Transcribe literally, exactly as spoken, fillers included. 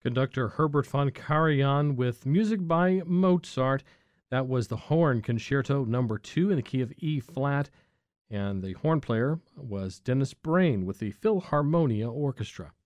Conductor Herbert von Karajan with music by Mozart. That was the Horn Concerto number two in the key of E flat, and the horn player was Dennis Brain with the Philharmonia Orchestra.